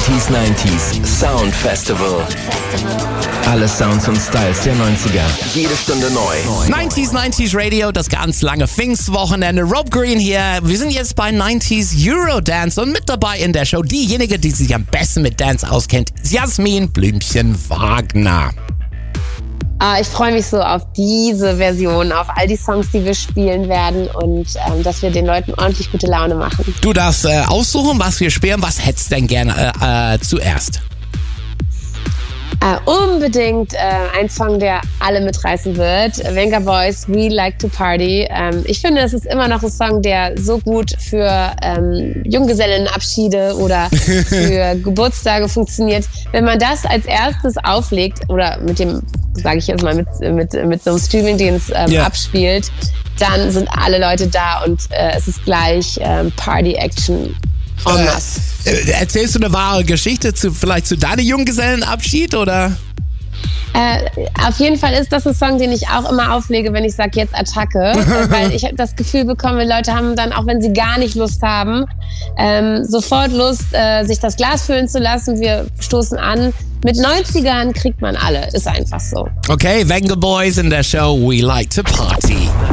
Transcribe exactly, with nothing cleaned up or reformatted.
neunzig neunzig Sound Festival. Alle Sounds und Styles der neunziger. Jede Stunde neu. neunzig neunzig Radio, das ganz lange Pfingstwochenende. Rob Green hier. Wir sind jetzt bei neunzig Eurodance und mit dabei in der Show diejenige, die sich am besten mit Dance auskennt, ist Jasmin Blümchen-Wagner. Ah, ich freue mich so auf diese Version, auf all die Songs, die wir spielen werden und ähm, dass wir den Leuten ordentlich gute Laune machen. Du darfst äh, aussuchen, was wir spielen. Was hättest du denn gerne äh, äh, zuerst? Äh, unbedingt äh, ein Song, der alle mitreißen wird. Venga Boys, We Like to Party. Ähm, ich finde, es ist immer noch ein Song, der so gut für ähm, Junggesellenabschiede oder für Geburtstage funktioniert. Wenn man das als erstes auflegt oder mit dem, sage ich jetzt mal, mit, mit, mit so einem Streamingdienst ähm, yeah. abspielt, dann sind alle Leute da und äh, es ist gleich ähm, Party-Action. Äh, äh, erzählst du eine wahre Geschichte zu vielleicht zu deinem Junggesellenabschied oder? Äh, auf jeden Fall ist das ein Song, den ich auch immer auflege, wenn ich sage, jetzt Attacke. Weil ich das Gefühl bekomme, Leute haben dann, auch wenn sie gar nicht Lust haben, ähm, sofort Lust, äh, sich das Glas füllen zu lassen. Wir stoßen an. Mit neunzigern kriegt man alle. Ist einfach so. Okay, Venga Boys in der Show We Like to Party.